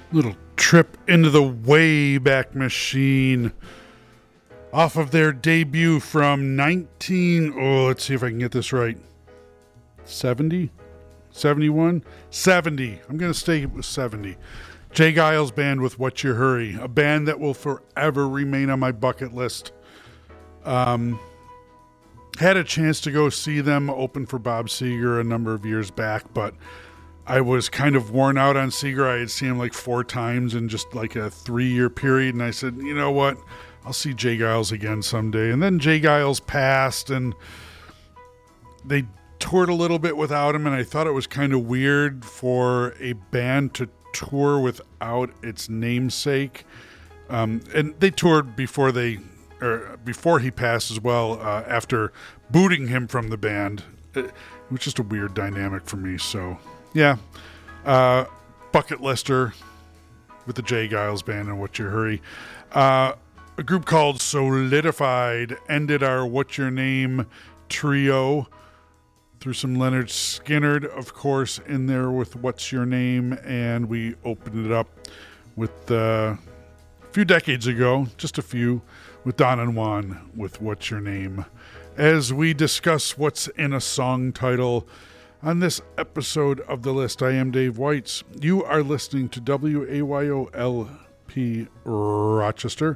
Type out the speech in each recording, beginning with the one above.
Little trip into the Wayback Machine off of their debut from let's see if I can get this right. 70? 71? 70. I'm going to stay with 70. Jay Giles Band with What's Your Hurry, a band that will forever remain on my bucket list. Had a chance to go see them open for Bob Seger a number of years back, but I was kind of worn out on Seeger. I had seen him like 4 times in just like a 3-year period. And I said, you know what? I'll see Jay Giles again someday. And then Jay Giles passed and they toured a little bit without him. And I thought it was kind of weird for a band to tour without its namesake. And they toured before he passed as well, after booting him from the band. It was just a weird dynamic for me. So yeah, Bucket Lister with the Jay Giles Band and What's Your Hurry. A group called Solidified ended our What's Your Name trio. Threw some Leonard Skinner, of course, in there with What's Your Name, and we opened it up with a few decades ago, just a few, with Don and Juan with What's Your Name. As we discuss what's in a song title on this episode of The List, I am Dave Weitz. You are listening to WAYOLP Rochester.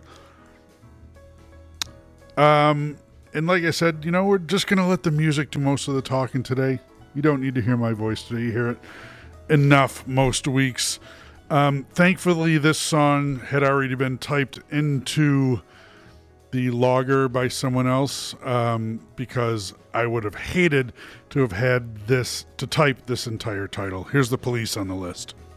And like I said, we're just going to let the music do most of the talking today. You don't need to hear my voice today. You hear it enough most weeks. Thankfully, this song had already been typed into the logger by someone else, because I would have hated to have had to type this entire title. Here's The Police on the List.